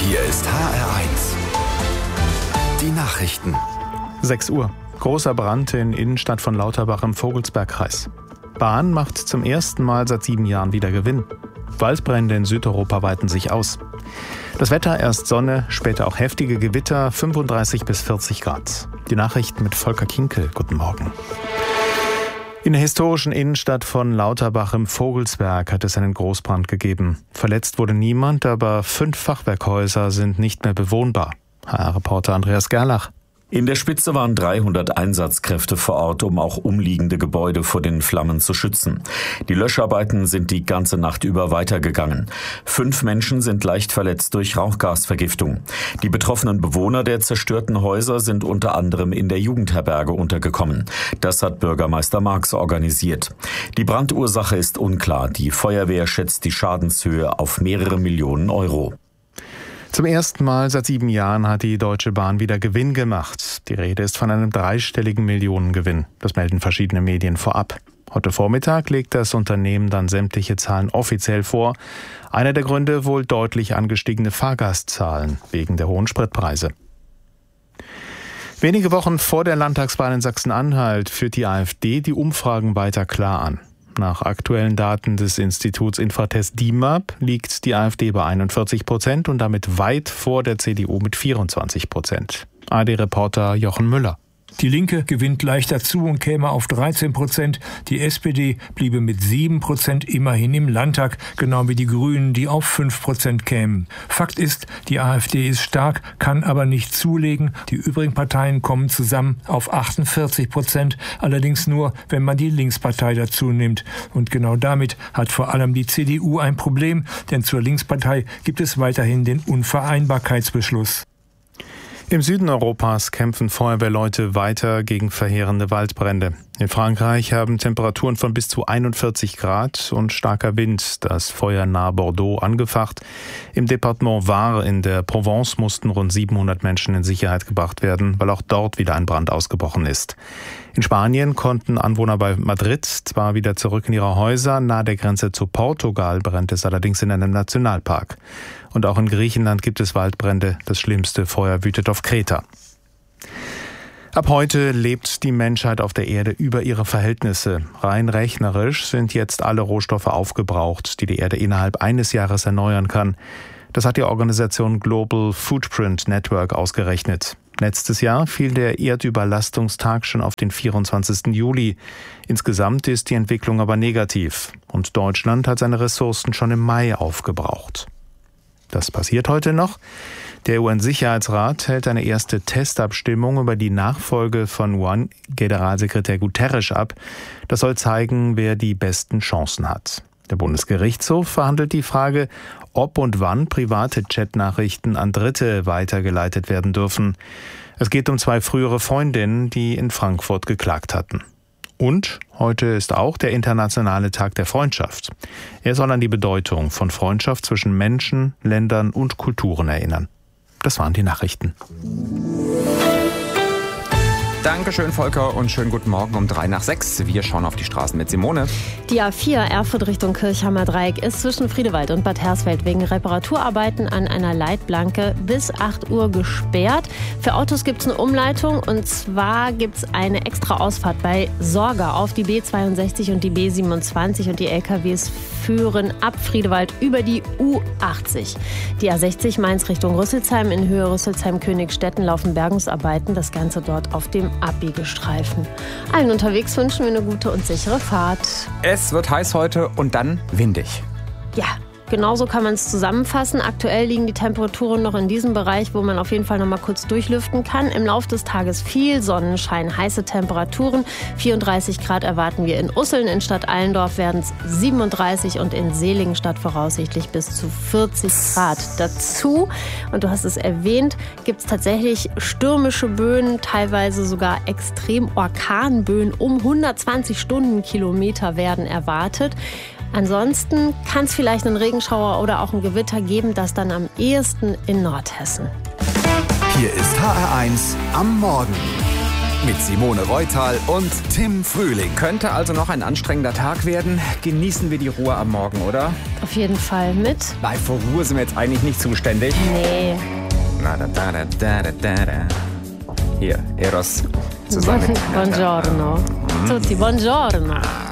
Hier ist HR1. Die Nachrichten. 6 Uhr. Großer Brand in Innenstadt von Lauterbach im Vogelsbergkreis. Bahn macht zum ersten Mal seit 7 Jahren wieder Gewinn. Waldbrände in Südeuropa weiten sich aus. Das Wetter, erst Sonne, später auch heftige Gewitter, 35 bis 40 Grad. Die Nachrichten mit Volker Kinkel. Guten Morgen. In der historischen Innenstadt von Lauterbach im Vogelsberg hat es einen Großbrand gegeben. Verletzt wurde niemand, aber 5 Fachwerkhäuser sind nicht mehr bewohnbar. HR-Reporter Andreas Gerlach. In der Spitze waren 300 Einsatzkräfte vor Ort, um auch umliegende Gebäude vor den Flammen zu schützen. Die Löscharbeiten sind die ganze Nacht über weitergegangen. 5 Menschen sind leicht verletzt durch Rauchgasvergiftung. Die betroffenen Bewohner der zerstörten Häuser sind unter anderem in der Jugendherberge untergekommen. Das hat Bürgermeister Marx organisiert. Die Brandursache ist unklar. Die Feuerwehr schätzt die Schadenshöhe auf mehrere Millionen Euro. Zum ersten Mal seit 7 Jahren hat die Deutsche Bahn wieder Gewinn gemacht. Die Rede ist von einem 3-stelligen Millionengewinn. Das melden verschiedene Medien vorab. Heute Vormittag legt das Unternehmen dann sämtliche Zahlen offiziell vor. Einer der Gründe wohl deutlich angestiegene Fahrgastzahlen wegen der hohen Spritpreise. Wenige Wochen vor der Landtagswahl in Sachsen-Anhalt führt die AfD die Umfragen weiter klar an. Nach aktuellen Daten des Instituts Infratest DIMAP liegt die AfD bei 41% und damit weit vor der CDU mit 24%. ARD-Reporter Jochen Müller. Die Linke gewinnt leicht dazu und käme auf 13%. Die SPD bliebe mit 7% immerhin im Landtag, genau wie die Grünen, die auf 5% kämen. Fakt ist, die AfD ist stark, kann aber nicht zulegen. Die übrigen Parteien kommen zusammen auf 48%, allerdings nur, wenn man die Linkspartei dazu nimmt. Und genau damit hat vor allem die CDU ein Problem, denn zur Linkspartei gibt es weiterhin den Unvereinbarkeitsbeschluss. Im Süden Europas kämpfen Feuerwehrleute weiter gegen verheerende Waldbrände. In Frankreich haben Temperaturen von bis zu 41 Grad und starker Wind das Feuer nahe Bordeaux angefacht. Im Departement Var in der Provence mussten rund 700 Menschen in Sicherheit gebracht werden, weil auch dort wieder ein Brand ausgebrochen ist. In Spanien konnten Anwohner bei Madrid zwar wieder zurück in ihre Häuser, nahe der Grenze zu Portugal brennt es allerdings in einem Nationalpark. Und auch in Griechenland gibt es Waldbrände. Das schlimmste Feuer wütet auf Kreta. Ab heute lebt die Menschheit auf der Erde über ihre Verhältnisse. Rein rechnerisch sind jetzt alle Rohstoffe aufgebraucht, die die Erde innerhalb eines Jahres erneuern kann. Das hat die Organisation Global Footprint Network ausgerechnet. Letztes Jahr fiel der Erdüberlastungstag schon auf den 24. Juli. Insgesamt ist die Entwicklung aber negativ. Und Deutschland hat seine Ressourcen schon im Mai aufgebraucht. Das passiert heute noch. Der UN-Sicherheitsrat hält eine erste Testabstimmung über die Nachfolge von UN-Generalsekretär Guterres ab. Das soll zeigen, wer die besten Chancen hat. Der Bundesgerichtshof verhandelt die Frage, ob und wann private Chatnachrichten an Dritte weitergeleitet werden dürfen. Es geht um 2 frühere Freundinnen, die in Frankfurt geklagt hatten. Und heute ist auch der Internationale Tag der Freundschaft. Er soll an die Bedeutung von Freundschaft zwischen Menschen, Ländern und Kulturen erinnern. Das waren die Nachrichten. Dankeschön, Volker, und schönen guten Morgen um 5:03. Wir schauen auf die Straßen mit Simone. Die A4 Erfurt Richtung Kirchheimer Dreieck ist zwischen Friedewald und Bad Hersfeld wegen Reparaturarbeiten an einer Leitplanke bis 8 Uhr gesperrt. Für Autos gibt es eine Umleitung, und zwar gibt es eine extra Ausfahrt bei Sorga auf die B62 und die B27, und die LKWs führen ab Friedewald über die U80. Die A60 Mainz Richtung Rüsselsheim, in Höhe Rüsselsheim-Königstetten laufen Bergungsarbeiten, das Ganze dort auf dem Abbiegestreifen. Allen unterwegs wünschen wir eine gute und sichere Fahrt. Es wird heiß heute und dann windig. Ja, genauso kann man es zusammenfassen. Aktuell liegen die Temperaturen noch in diesem Bereich, wo man auf jeden Fall noch mal kurz durchlüften kann. Im Laufe des Tages viel Sonnenschein, heiße Temperaturen. 34 Grad erwarten wir in Usseln. In Stadt Allendorf werden es 37 und in Seligenstadt voraussichtlich bis zu 40 Grad. Dazu, und du hast es erwähnt, gibt es tatsächlich stürmische Böen, teilweise sogar Extrem-Orkanböen um 120 Stundenkilometer werden erwartet. Ansonsten kann es vielleicht einen Regenschauer oder auch ein Gewitter geben, das dann am ehesten in Nordhessen. Hier ist HR1 am Morgen. mit Simone Reutal und Tim Frühling. Könnte also noch ein anstrengender Tag werden. Genießen wir die Ruhe am Morgen, oder? Auf jeden Fall mit. Nein, vor Ruhe sind wir jetzt eigentlich nicht zuständig. Nee. Hier, Eros zusammen mit... Buongiorno. Tutti, buongiorno.